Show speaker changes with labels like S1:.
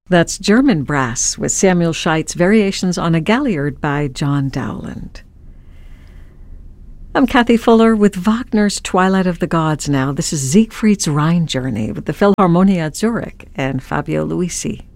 S1: That's German Brass with Samuel Scheit's Variations on a Galliard by John Dowland. I'm Kathy Fuller with Wagner's Twilight of the Gods now. This is Siegfried's Rhine Journey with the Philharmonia at Zurich and Fabio Luisi.